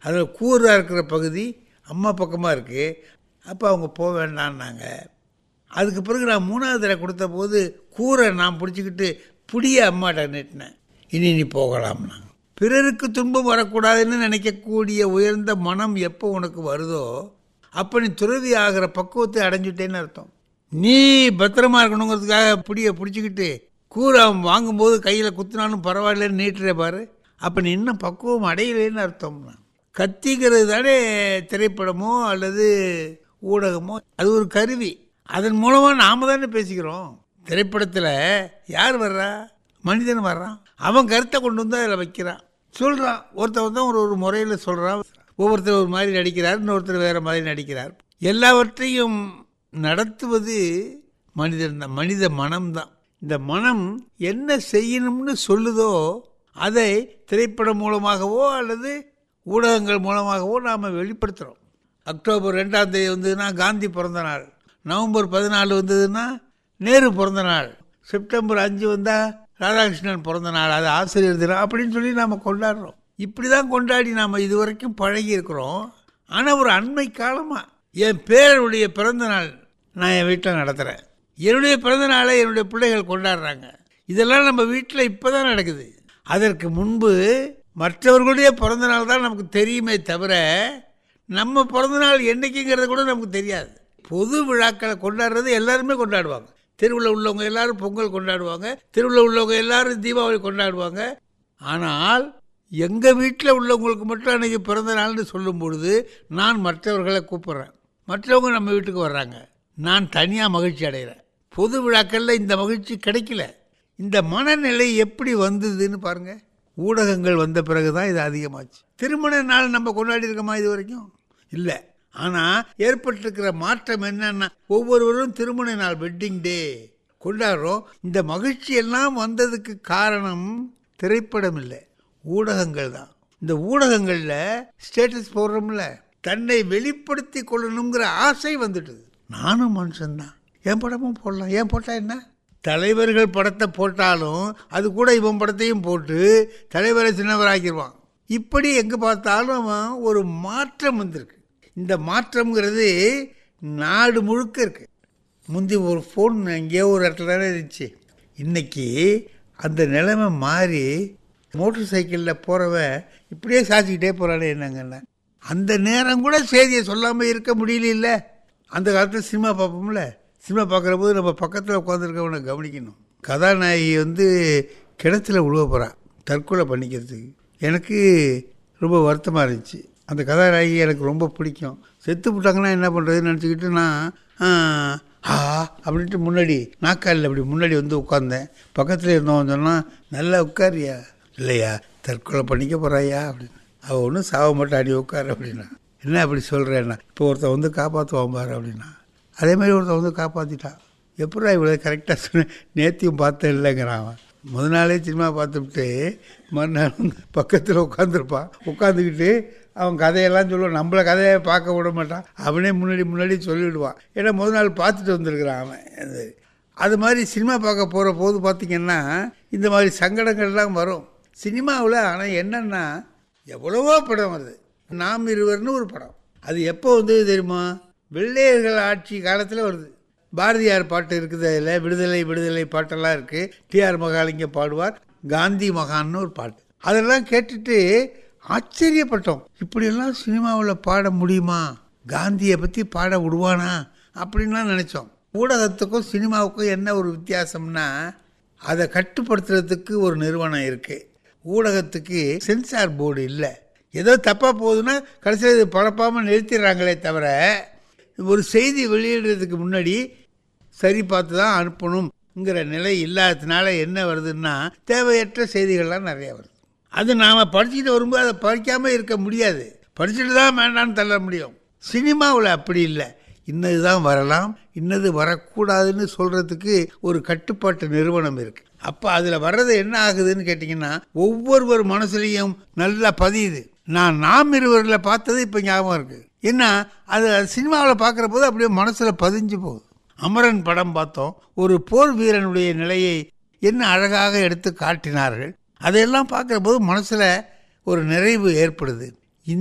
அதில் கூராக இருக்கிற பகுதி அம்மா பக்கமாக இருக்குது. அப்போ அவங்க போக வேண்டான்னாங்க. அதுக்கு பிறகு நான் 3வது தடவை கொடுத்த போது கூரை நான் பிடிச்சிக்கிட்டு புடிய அம்மாட்ட நீட்டினேன். இனி நீ போகலாம்னா. பிறருக்கு துன்பம் வரக்கூடாதுன்னு நினைக்கக்கூடிய உயர்ந்த மனம் எப்போ உனக்கு வருதோ அப்போ நீ துறவி ஆகிற பக்குவத்தை அடைஞ்சிட்டேன்னு அர்த்தம். நீ பத்திரமா இருக்கணுங்கிறதுக்காக புடியை பிடிச்சிக்கிட்டு கூரை அவன் வாங்கும்போது கையில் குத்துனாலும் பரவாயில்லன்னு நீட்டுற பாரு, அப்போ நீ இன்னும் பக்குவம் அடையலேன்னு அர்த்தம்னா. கத்திக்கிறது தானே திரைப்படமோ அல்லது ஊடகமோ, அது ஒரு கருவி. அதன் மூலமாக நாம் தானே பேசிக்கிறோம். திரைப்படத்தில் யார் வர்றா? மனிதன் வர்றான். அவன் கருத்தை கொண்டு வந்து அதில் வைக்கிறான், சொல்கிறான். ஒருத்தர் தான் ஒரு முறையில் சொல்கிறான். ஒவ்வொருத்தர் ஒரு மாதிரி நடிக்கிறார், இன்னொருத்தர் வேறு மாதிரி நடிக்கிறார். எல்லாவற்றையும் நடத்துவது மனிதன் தான், மனித மனம்தான். இந்த மனம் என்ன செய்யணும்னு சொல்லுதோ அதை திரைப்படம் மூலமாகவோ அல்லது ஊடகங்கள் மூலமாகவோ நாம் வெளிப்படுத்துகிறோம். அக்டோபர் 2ஆம் தேதி வந்ததுன்னா காந்தி பிறந்த நாள், நவம்பர் 14 வந்ததுன்னா நேரு பிறந்த நாள், செப்டம்பர் 5 வந்தால் ராதாகிருஷ்ணன் பிறந்த நாள், அது ஆசிரியர் தினம் அப்படின்னு சொல்லி நாம் கொண்டாடுறோம். இப்படி தான் கொண்டாடி நாம் இது வரைக்கும் பழகி இருக்கிறோம். ஆனால் ஒரு அண்மை காலமாக என் பேரனுடைய பிறந்த நாள் நான் என் வீட்டில் நடத்துகிறேன். என்னுடைய பிறந்த நாளை என்னுடைய பிள்ளைகள் கொண்டாடுறாங்க. இதெல்லாம் நம்ம வீட்டில் இப்போ தான் நடக்குது. அதற்கு முன்பு மற்றவர்களுடைய பிறந்த நாள் தான் நமக்கு தெரியுமே தவிர நம்ம பிறந்த நாள் என்றைக்குங்கிறது கூட நமக்கு தெரியாது. பொது விழாக்களை கொண்டாடுறது எல்லாருமே கொண்டாடுவாங்க. தெருவில் உள்ளவங்க எல்லாரும் பொங்கல் கொண்டாடுவாங்க, தெருவில் உள்ளவங்க எல்லாரும் தீபாவளி கொண்டாடுவாங்க. ஆனால் எங்கள் வீட்டில் உள்ளவங்களுக்கு மட்டும் அன்றைக்கி பிறந்த நாள்னு சொல்லும் பொழுது நான் மற்றவர்களை கூப்பிட்றேன், மற்றவங்க நம்ம வீட்டுக்கு வர்றாங்க, நான் தனியாக மகிழ்ச்சி அடைகிறேன். பொது விழாக்களில் இந்த மகிழ்ச்சி கிடைக்கல. இந்த மனநிலை எப்படி வந்ததுன்னு பாருங்கள். ஊடகங்கள் வந்த பிறகு தான் இது அதிகமாச்சு. திருமண நாள் நம்ம கொண்டாடி இருக்கோமா இது வரைக்கும்? இல்லை. ஆனால் ஏற்பட்டிருக்கிற மாற்றம் என்னன்னா ஒவ்வொருவரும் திருமண நாள் வெட்டிங் டே கொண்டாடுறோம். இந்த மகிழ்ச்சி எல்லாம் வந்ததுக்கு காரணம் திரைப்படம் இல்லை, ஊடகங்கள் தான். இந்த ஊடகங்களில் ஸ்டேட்டஸ் போடுறோம்ல, தன்னை வெளிப்படுத்தி கொள்ளணுங்கிற ஆசை வந்துட்டுது. நானும் மனுஷன்தான், என் படமும் போடலாம், ஏன் போட்டால் என்ன? தலைவர்கள் படத்தை போட்டாலும் அது கூட இவன் படத்தையும் போட்டு தலைவரை சின்னவராக்கிடுவான். இப்படி எங்கே பார்த்தாலும் ஒரு மாற்றம் வந்திருக்கு. இந்த மாற்றம்ங்கிறது நாடு முழுக்க இருக்கு. முந்தி ஒரு ஃபோன் எங்கேயோ ஒரு இடத்துல தானே இருந்துச்சு. இன்னைக்கு அந்த நிலைமை மாறி மோட்டர் சைக்கிளில் போகிறவன் இப்படியே சாச்சிக்கிட்டே போகிறானே என்னங்கன்னா, அந்த நேரம் கூட செய்தியை சொல்லாமல் இருக்க முடியல. அந்த காலத்தில் சினிமா பார்ப்போம்ல, சினிமா பார்க்குற போது நம்ம பக்கத்தில் உட்காந்துருக்கவனை கவனிக்கணும். கதாநாயகி கிணத்துல உழுவ போகிறான் தற்கொலை பண்ணிக்கிறதுக்கு. எனக்கு ரொம்ப வருத்தமாக இருந்துச்சு. அந்த கதாநாயகி எனக்கு ரொம்ப பிடிக்கும். செத்து போட்டாங்கன்னா என்ன பண்ணுறதுன்னு நினச்சிக்கிட்டு நான் அப்படின்ட்டு முன்னாடி நாக்காலில் அப்படி முன்னாடி உட்காந்தேன். பக்கத்தில் இருந்தவன் சொன்னால், நல்லா உட்காரியா? இல்லையா, தற்கொலை பண்ணிக்க போகிறாயா அப்படின்னு. அவள் ஒன்றும் சாவ மாட்டா, அடி உட்காரு அப்படின்னா. என்ன அப்படி சொல்கிறேன்னா, இப்போ ஒருத்தன் காப்பாற்றுவான் பாரு அப்படின்னா. அதே மாதிரி ஒருத்தன் காப்பாற்றிட்டான். எப்படா இவ்வளோ கரெக்டாக சொன்னேன், நேத்தியும் பார்த்தேன் இல்லைங்கிறான் அவன். முதல் நாளே சினிமா பார்த்துவிட்டு மறுநாள் பக்கத்தில் உட்காந்துருப்பான். உட்காந்துக்கிட்டு அவன் கதையெல்லாம் சொல்லுவான். நம்மளை கதையை பார்க்க விட மாட்டான், அவனே முன்னாடி சொல்லிவிடுவான். ஏன்னா முதல் நாள் பார்த்துட்டு வந்திருக்கிறான் அவன். அது மாதிரி சினிமா பார்க்க போகிற போது பார்த்திங்கன்னா இந்த மாதிரி சங்கடங்கள்லாம் வரும் சினிமாவில். ஆனால் என்னென்னா எவ்வளவோ படம் வருது. நாம் இருவர்னு ஒரு படம், அது எப்போ வந்தது தெரியுமா? வெள்ளையர்கள் ஆட்சி காலத்தில் வருது. பாரதியார் பாட்டு இருக்குது, அதில் விடுதலை விடுதலை பாட்டெல்லாம் இருக்குது. டிஆர் மகாலிங்கம் பாடுவார். காந்தி மகான்னு ஒரு பாட்டு. அதெல்லாம் கேட்டுட்டு ஆச்சரியப்பட்டோம். இப்படியெல்லாம் சினிமாவில் பாட முடியுமா? காந்தியை பற்றி பாட விடுவானா அப்படின்லாம் நினச்சோம். ஊடகத்துக்கும் சினிமாவுக்கும் என்ன ஒரு வித்தியாசம்னா, அதை கட்டுப்படுத்துறதுக்கு ஒரு நிறுவனம் இருக்குது. ஊடகத்துக்கு சென்சார் போர்டு இல்லை. ஏதோ தப்பாக போகுதுன்னா கடைசியில் இது பழப்பாமல் நிறுத்திடுறாங்களே தவிர, ஒரு செய்தி வெளியிடுறதுக்கு முன்னாடி சரி பார்த்து தான் அனுப்பணுங்கிற நிலை இல்லாததுனால என்ன வருதுன்னா தேவையற்ற செய்திகள்லாம் நிறையா வருது. அது நாம் படிச்சுட்டு வரும்போது அதை படிக்காமல் இருக்க முடியாது, படிச்சுட்டு தான் வேண்டான்னு தள்ள முடியும். சினிமாவில் அப்படி இல்லை. இன்னது தான் வரலாம், இன்னது வரக்கூடாதுன்னு சொல்கிறதுக்கு ஒரு கட்டுப்பாட்டு நிறுவனம் இருக்குது. அப்போ அதில் வர்றது என்ன ஆகுதுன்னு கேட்டிங்கன்னா, ஒவ்வொரு மனசுலையும் நல்லா பதியுது. நாம் இருவரில் பார்த்தது இப்போ ஞாபகம் இருக்குது. என்ன, அது சினிமாவில் பார்க்குற போது அப்படியே மனசில் பதிஞ்சு போகுது. அமரன் படம் பார்த்தோம். ஒரு போர் வீரனுடைய நிலையை என்ன அழகாக எடுத்து காட்டினார்கள். அதையெல்லாம் பார்க்குற போது மனசில் ஒரு நிறைவு ஏற்படுது.